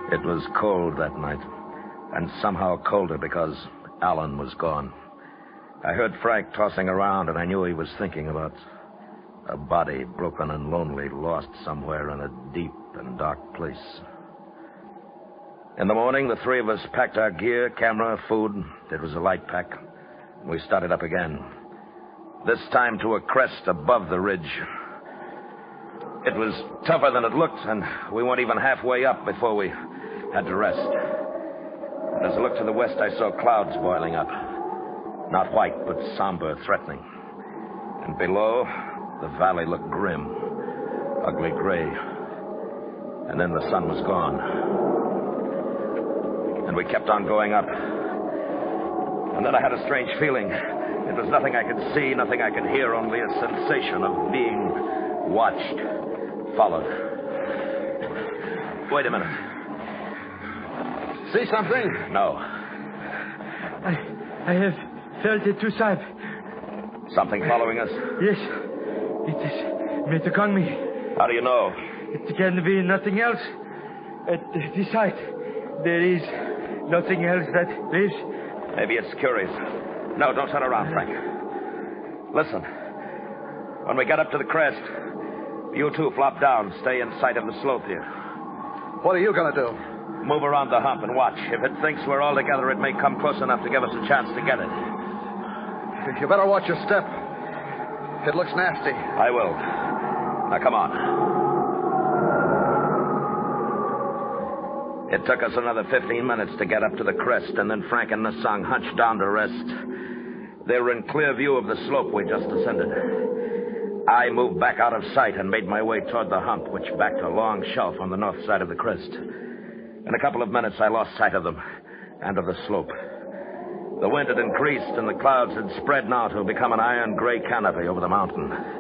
It was cold that night, and somehow colder because Alan was gone. I heard Frank tossing around, and I knew he was thinking about a body, broken and lonely, lost somewhere in a deep and dark place. In the morning, the three of us packed our gear, camera, food. It was a light pack. We started up again, this time to a crest above the ridge. It was tougher than it looked, and we weren't even halfway up before we had to rest. And as I looked to the west, I saw clouds boiling up. Not white, but somber, threatening. And below, the valley looked grim, ugly gray. And then the sun was gone. And we kept on going up. And then I had a strange feeling. It was nothing I could see, nothing I could hear, only a sensation of being watched, followed. Wait a minute. See something? No. I have felt it too, Sahib. Something following us? Yes. It is Metagongmi. How do you know? It can be nothing else. At this height, there is nothing else that lives. Maybe it's curious. No, don't turn around, Frank. Listen. When we get up to the crest, you two flop down. Stay in sight of the slope here. What are you going to do? Move around the hump and watch. If it thinks we're all together, it may come close enough to give us a chance to get it. You better watch your step. It looks nasty. I will. Now, come on. It took us another 15 minutes to get up to the crest, and then Frank and Nasang hunched down to rest. They were in clear view of the slope we just ascended. I moved back out of sight and made my way toward the hump, which backed a long shelf on the north side of the crest. In a couple of minutes, I lost sight of them and of the slope. The wind had increased, and the clouds had spread now to become an iron gray canopy over the mountain.